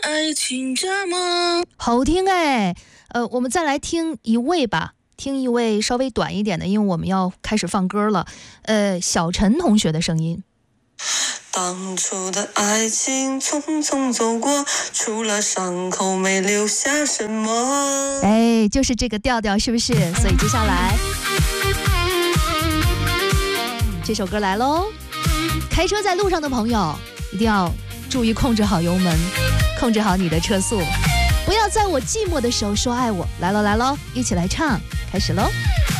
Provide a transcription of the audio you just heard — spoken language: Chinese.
爱情这么好听哎。我们再来听一位吧，听一位稍微短一点的，因为我们要开始放歌了。小陈同学的声音。 当初的爱情匆匆走过，除了伤口没留下什么。 哎，就是这个调调，是不是？所以接下来这首歌来喽。开车在路上的朋友一定要注意控制好油门，控制好你的车速，不要在我寂寞的时候说爱我。来喽来喽，一起来唱，开始喽。